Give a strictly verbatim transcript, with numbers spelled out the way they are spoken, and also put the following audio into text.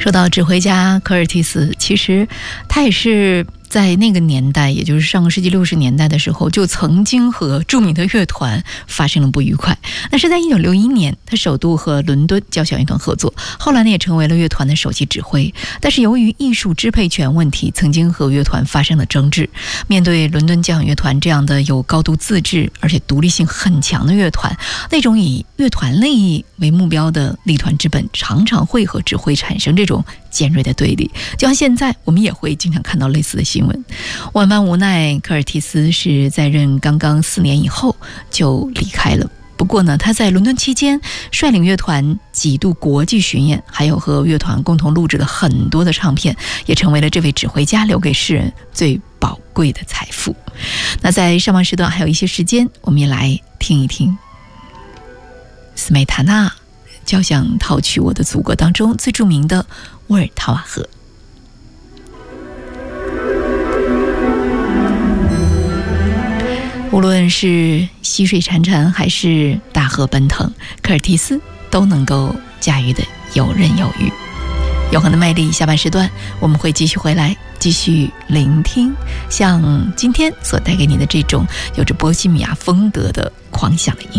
说到指挥家科尔蒂斯，其实他也是在那个年代，也就是上个世纪六十年代的时候，就曾经和著名的乐团发生了不愉快。那是在一九六一年，他首度和伦敦交响乐团合作，后来呢也成为了乐团的首席指挥。但是由于艺术支配权问题，曾经和乐团发生了争执。面对伦敦交响乐团这样的有高度自治而且独立性很强的乐团，那种以乐团利益为目标的立团之本，常常会和指挥产生这种尖锐的对立。就像现在我们也会经常看到类似的新闻。万般无奈，科尔蒂斯是在任刚刚四年以后就离开了。不过呢，他在伦敦期间率领乐团几度国际巡演，还有和乐团共同录制了很多的唱片，也成为了这位指挥家留给世人最宝贵的财富。那在上半时段还有一些时间，我们也来听一听斯梅塔纳交响套曲《我的祖国》当中最著名的沃尔塔瓦河。无论是溪水潺潺还是大河奔腾，科尔蒂斯都能够驾驭得游刃有余。永恒的魅力，下半时段我们会继续回来，继续聆听像今天所带给你的这种有着波西米亚风格的狂想的音乐。